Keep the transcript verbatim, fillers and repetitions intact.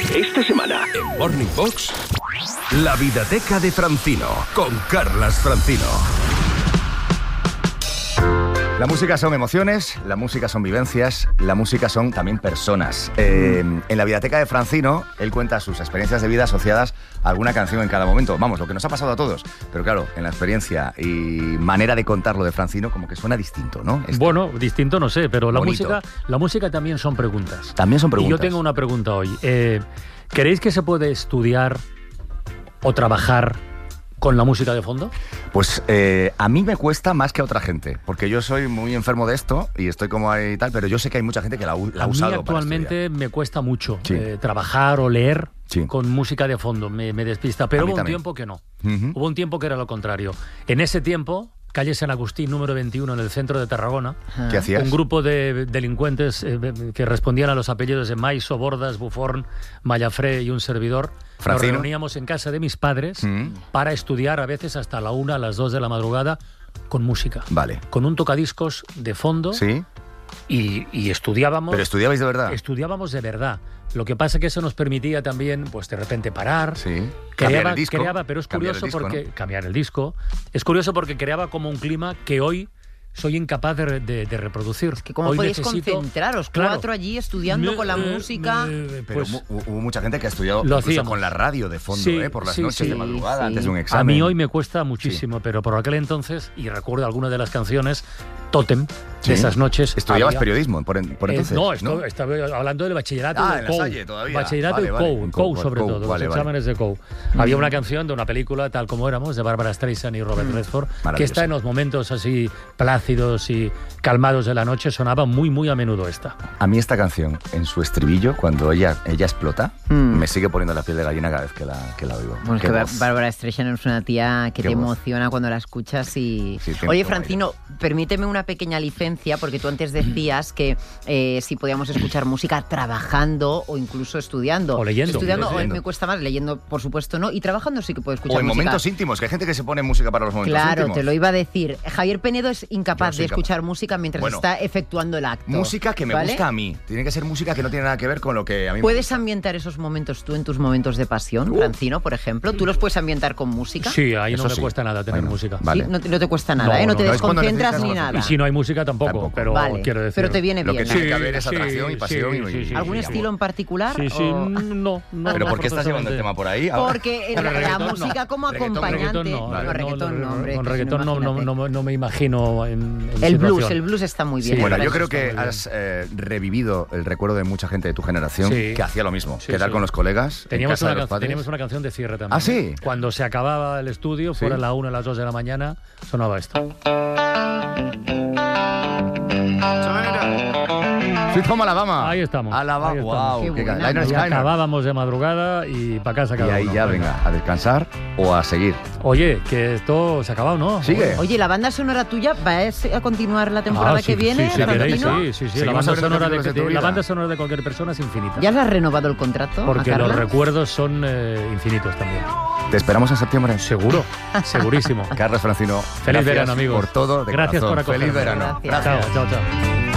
Esta semana, en Morning Box, la Videoteca de Francino, con Carlas Francino. La música son emociones, la música son vivencias, la música son también personas. Eh, en la Videoteca de Francino, él cuenta sus experiencias de vida asociadas a alguna canción en cada momento. Vamos, lo que nos ha pasado a todos. Pero claro, en la experiencia y manera de contarlo de Francino, como que suena distinto, ¿no? Esto. Bueno, distinto no sé, pero la Bonito. música, la música también son preguntas. También son preguntas. Y yo tengo una pregunta hoy. Eh, ¿Creéis que se puede estudiar o trabajar con la música de fondo? Pues eh, a mí me cuesta más que a otra gente, porque yo soy muy enfermo de esto y estoy como ahí y tal, pero yo sé que hay mucha gente que la, la ha a usado mí actualmente me cuesta mucho Sí. eh, trabajar o leer Sí. con música de fondo, me, me despista, pero A mí hubo un también. tiempo que no. Uh-huh. Hubo un tiempo que era lo contrario. En ese tiempo, calle San Agustín, número veintiuno, en el centro de Tarragona, ¿Qué hacías? un grupo de delincuentes eh, que respondían a los apellidos de Maiso, Bordas, Buforn, Mallafré y un servidor. Francino. Nos reuníamos en casa de mis padres Mm. para estudiar a veces hasta la una, a las dos de la madrugada con música. Vale. Con un tocadiscos de fondo ¿Sí? y, y estudiábamos. ¿Pero estudiabais de verdad? Estudiábamos de verdad. Lo que pasa es que eso nos permitía también, pues de repente parar. Sí. Cambiar Creaba, el disco. creaba, pero es Cambiar curioso el disco, porque ¿no? cambiar el disco. Es curioso porque creaba como un clima que hoy soy incapaz de, re- de- de reproducir. Que ¿Cómo Hoy podéis necesito- concentraros? Claro. Cuatro allí estudiando Me- con la eh, música. me- Pero pues, mu- hubo mucha gente que ha estudiado lo incluso hacíamos. con la radio de fondo, Sí, ¿eh? Por las sí, noches sí, de madrugada, sí. antes de un a examen. mí hoy me cuesta muchísimo, pero por aquel entonces, y recuerdo algunas de las canciones, Tótem, Sí. de esas noches. ¿Estudiabas había- periodismo por, en- por Eh, entonces? no, esto, estaba hablando del bachillerato Ah, y en del la C O U. Salle todavía. Bachillerato Vale, y vale. C O U, En C O U C O U, sobre C O U, todo, vale, los vale. exámenes de C O U. Había una canción de una película, Tal como éramos, de Bárbara Streisand y Robert Redford, que Maravilloso. está en los momentos así plácidos y calmados de la noche, sonaba muy, muy a menudo esta. A mí esta canción, en su estribillo, cuando ella, ella explota, Mm. me sigue poniendo la piel de gallina cada vez que la, que la oigo. Bueno, es Qué que Bar- voz. Bárbara Streisand es una tía que Qué te voz. emociona cuando la escuchas y... Sí, tiene Oye, todo Francino, permíteme una pequeña licencia, porque tú antes decías que eh, si podíamos escuchar música trabajando o incluso estudiando. O leyendo. Estudiando, hoy Leyendo. me cuesta más, leyendo por supuesto no, y trabajando sí que puedo escuchar O en música. momentos íntimos, que hay gente que se pone música para los momentos Claro, íntimos. te lo iba a decir. Javier Penedo es incapaz Yo soy de escuchar música mientras Bueno, está efectuando el acto. Música que me ¿vale? gusta a mí. Tiene que ser música que no tiene nada que ver con lo que a mí me ¿Puedes gusta. ambientar esos momentos tú en tus momentos de pasión, Uh. Francino, por ejemplo? ¿Tú los puedes ambientar con música? Sí, ahí Eso no me sí. cuesta nada tener Bueno, música. vale. Sí, no, te, no te cuesta nada, No, ¿eh? No, no, te no, es cuando desconcentras necesitas ni algo. nada. Y si no hay música tampoco, Tampoco. pero Vale, quiero decir... pero te viene Lo bien. que tiene que ¿no? haber es atracción y pasión y- y- ¿Algún y- estilo en particular? Sí, sí, o- no, no. ¿Pero no, por qué estás llevando el tema por ahí? ahora? Porque Con la, el la reggaetón, música no. como Reggaetón, acompañante. Reggaetón no, no, no, reggaetón no, hombre. Con que si reggaetón no, no, imagínate. no, no me imagino en, en El blues, situación. el blues está muy bien. Sí, Bueno, para yo eso creo está que muy bien. has eh, revivido el recuerdo de mucha gente de tu generación Sí. que hacía lo mismo. Sí, quedar sí. con los colegas en Teníamos casa una, de los can- padres. teníamos una canción de cierre también. ¿Ah, sí? Cuando se acababa el estudio, Sí. fuera la una, las dos de la mañana, sonaba esto. Sweet Home Alabama. Ahí estamos, Alabama. ahí estamos. Wow. Qué qué buena. ca- Lynyrd Y Skynyrd. acabábamos de madrugada y para casa Y cada ahí uno. ya, venga, a descansar o a seguir. Oye, que esto se ha acabado, ¿no? Sigue. Oye, la banda sonora tuya va a continuar la temporada Ah, sí, que viene, sí, si queréis, Francino? sí, sí, sí. La Seguimos banda, abriendo sonora capítulos de, de tu de- la vida. banda sonora de cualquier persona es infinita. ¿Ya le has renovado el contrato? a Porque los Carlas? recuerdos son eh, infinitos también. Te esperamos en septiembre. Seguro, segurísimo. Carlos Francino. Feliz gracias verano, amigos. por todo. De Gracias corazón. por acogerme. Feliz verano. Gracias. Chao, chao, chao.